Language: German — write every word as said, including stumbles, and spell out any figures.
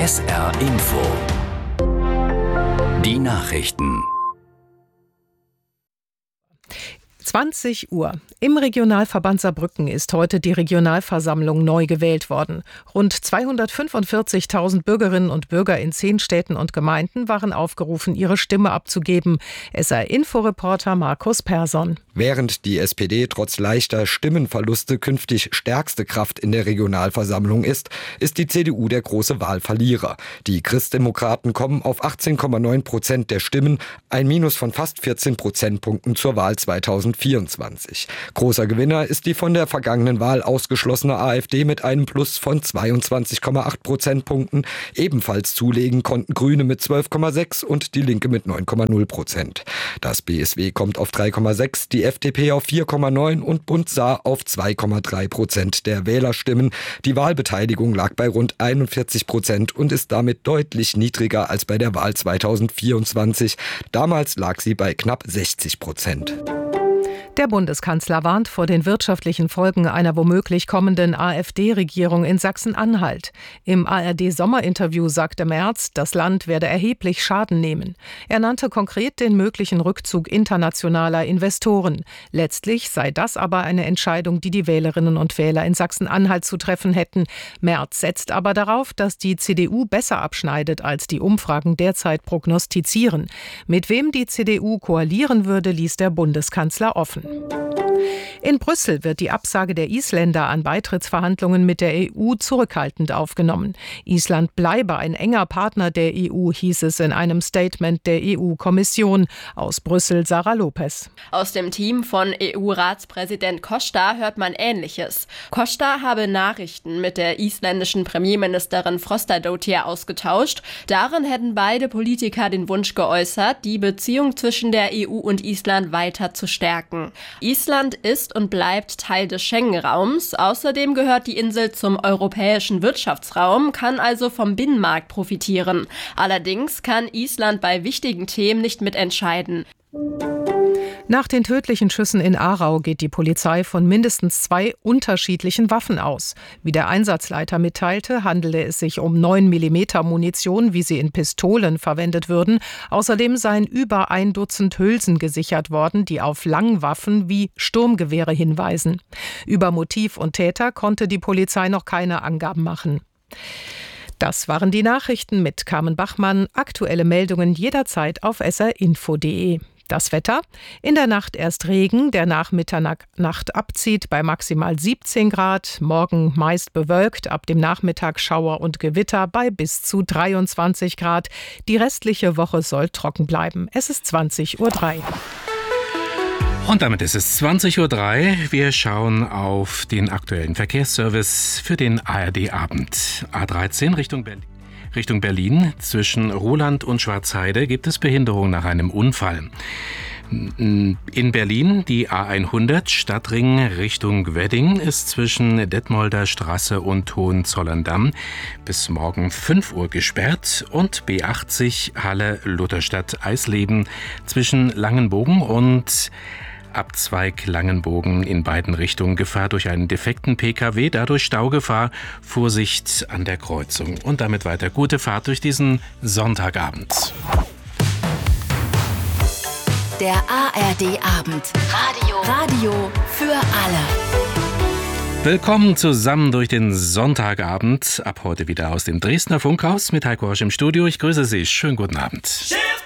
S R Info. Die Nachrichten. zwanzig Uhr. Im Regionalverband Saarbrücken ist heute die Regionalversammlung neu gewählt worden. Rund zweihundertfünfundvierzigtausend Bürgerinnen und Bürger in zehn Städten und Gemeinden waren aufgerufen, ihre Stimme abzugeben. S R-Info-Reporter Markus Persson. Während die S P D trotz leichter Stimmenverluste künftig stärkste Kraft in der Regionalversammlung ist, ist die C D U der große Wahlverlierer. Die Christdemokraten kommen auf achtzehn Komma neun Prozent der Stimmen, ein Minus von fast vierzehn Prozentpunkten zur Wahl zweitausendvierundzwanzig. Großer Gewinner ist die von der vergangenen Wahl ausgeschlossene AfD mit einem Plus von zweiundzwanzig Komma acht Prozentpunkten. Ebenfalls zulegen konnten Grüne mit zwölf Komma sechs und die Linke mit neun Komma null Prozent. Das B S W kommt auf drei Komma sechs, die F D P auf vier Komma neun und Bund Saar auf zwei Komma drei Prozent der Wählerstimmen. Die Wahlbeteiligung lag bei rund einundvierzig Prozent und ist damit deutlich niedriger als bei der Wahl zweitausendvierundzwanzig. Damals lag sie bei knapp sechzig Prozent. Der Bundeskanzler warnt vor den wirtschaftlichen Folgen einer womöglich kommenden AfD-Regierung in Sachsen-Anhalt. Im A R D-Sommerinterview sagte Merz, das Land werde erheblich Schaden nehmen. Er nannte konkret den möglichen Rückzug internationaler Investoren. Letztlich sei das aber eine Entscheidung, die die Wählerinnen und Wähler in Sachsen-Anhalt zu treffen hätten. Merz setzt aber darauf, dass die C D U besser abschneidet, als die Umfragen derzeit prognostizieren. Mit wem die C D U koalieren würde, ließ der Bundeskanzler offen. In Brüssel wird die Absage der Isländer an Beitrittsverhandlungen mit der E U zurückhaltend aufgenommen. Island bleibe ein enger Partner der E U, hieß es in einem Statement der E U-Kommission. Aus Brüssel Sarah Lopez. Aus dem Team von E U-Ratspräsident Costa hört man Ähnliches. Costa habe Nachrichten mit der isländischen Premierministerin Frostadóttir ausgetauscht. Darin hätten beide Politiker den Wunsch geäußert, die Beziehung zwischen der E U und Island weiter zu stärken. Island ist und bleibt Teil des Schengen-Raums. Außerdem gehört die Insel zum europäischen Wirtschaftsraum, kann also vom Binnenmarkt profitieren. Allerdings kann Island bei wichtigen Themen nicht mitentscheiden. Nach den tödlichen Schüssen in Aarau geht die Polizei von mindestens zwei unterschiedlichen Waffen aus. Wie der Einsatzleiter mitteilte, handele es sich um neun Millimeter Munition, wie sie in Pistolen verwendet würden. Außerdem seien über ein Dutzend Hülsen gesichert worden, die auf Langwaffen wie Sturmgewehre hinweisen. Über Motiv und Täter konnte die Polizei noch keine Angaben machen. Das waren die Nachrichten mit Carmen Bachmann. Aktuelle Meldungen jederzeit auf s r info punkt d e. Das Wetter: In der Nacht erst Regen, der nach Mitternacht abzieht bei maximal siebzehn Grad. Morgen meist bewölkt, ab dem Nachmittag Schauer und Gewitter bei bis zu dreiundzwanzig Grad. Die restliche Woche soll trocken bleiben. Es ist zwanzig Uhr drei. Und damit ist es zwanzig Uhr drei. Wir schauen auf den aktuellen Verkehrsservice für den A R D-Abend. A dreizehn Richtung Berlin. Richtung Berlin, zwischen Roland und Schwarzheide, gibt es Behinderung nach einem Unfall. In Berlin die A hundert Stadtring Richtung Wedding ist zwischen Detmolder Straße und Hohenzollern-Damm bis morgen fünf Uhr gesperrt und B achtzig Halle Lutherstadt Eisleben zwischen Langenbogen und Abzweig Langenbogen in beiden Richtungen Gefahr durch einen defekten P K W, dadurch Staugefahr, Vorsicht an der Kreuzung. Und damit weiter gute Fahrt durch diesen Sonntagabend. Der A R D-Abend. Radio. Radio für alle. Willkommen zusammen durch den Sonntagabend. Ab heute wieder aus dem Dresdner Funkhaus mit Heiko Horsch im Studio. Ich grüße Sie. Schönen guten Abend.